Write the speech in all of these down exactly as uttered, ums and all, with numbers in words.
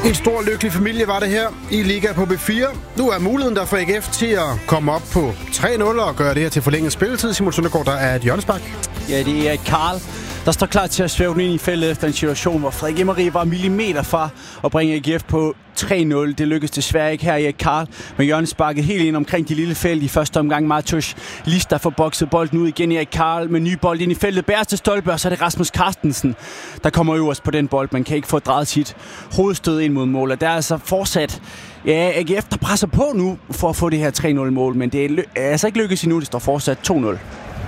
En stor lykkelig familie var det her i Liga på B fire. Nu er muligheden der for A G F til at komme op på tre nul og gøre det her til forlænget spilletid. Simon Søndergaard, der er et hjørnespark. Ja, det er Karl, der står klar til at svæve den ind i feltet efter en situation, hvor Frederik Emery var millimeter fra at bringe A G F på tre nul. Det lykkedes desværre ikke her i Karl med hjørnesparket helt ind omkring de lille felt i første omgang. Martush List, der får bokset bolden ud igen i Karl med ny bold ind i feltet. Bæres til stolpe, og så er det Rasmus Carstensen, der kommer øverst på den bold. Man kan ikke få drejet sit hovedstød ind mod mål, og der er altså fortsat ja, A G F, der presser på nu for at få det her tre nul mål, men det er altså ikke lykkedes endnu. Det står fortsat to nul.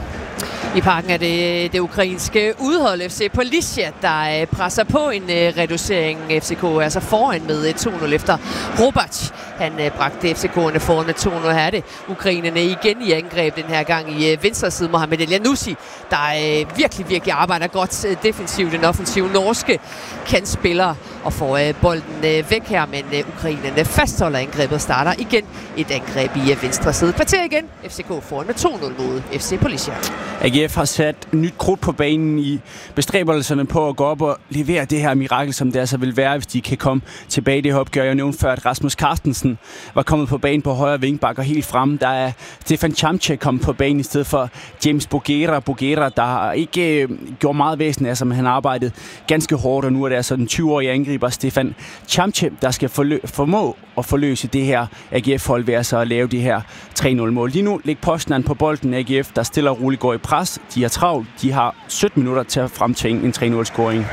I parken er det det ukrainske udhold F C Polisia, der presser på en reducering. F C K er altså foran med to nul efter Robac. Han bragte F C K'erne foran med to nul. Her er det ukrainerne igen i angreb den her gang i venstre side. Mohamed Elianussi, der virkelig, virkelig arbejder godt defensivt. Den offensive norske kantspiller og får bolden væk her, men ukrainerne fastholder angrebet og starter igen et angreb i venstre side. Kvarter igen. F C K foran med to nul mod F C Polisia. A G F har sat nyt krudt på banen i bestræbelserne på at gå op og levere det her mirakel, som det altså vil være, hvis de kan komme tilbage i det her opgør. Jeg nævnte før, at Rasmus Carstensen var kommet på banen på højre vingbak og helt frem. Der er Stefan Chamche kommet på banen i stedet for James Bogera. Bogera, der har ikke gjort meget væsen af sig, men han har arbejdet ganske hårdt, og nu er det altså den tyve-årige angriber Stefan Chamche, der skal forlø- formå at forløse det her A G F-hold ved altså at lave det her tre nul mål. Lige nu ligger Poznan på bolden. A G F, der stille og roligt går i pres. De er travlt. De har sytten minutter til at fremtvinge en tre nul scoring.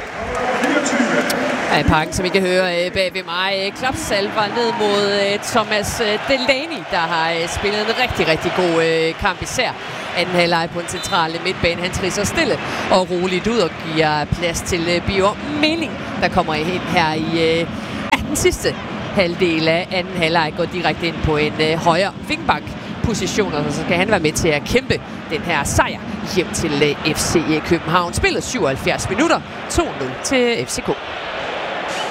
Ja, i parken, som I kan høre bag ved mig, klapsalver ned mod Thomas Delaney, der har spillet en rigtig, rigtig god kamp, især anden halvleg på en central midtbane. Han trisser stille og roligt ud og giver plads til Bior Meling, der kommer ind her i den sidste halvdel af anden halvleg, går direkte ind på en højre vingbak position, og så skal han være med til at kæmpe den her sejr hjem til F C København. Spillet syvoghalvfjerds minutter, to nul til F C K.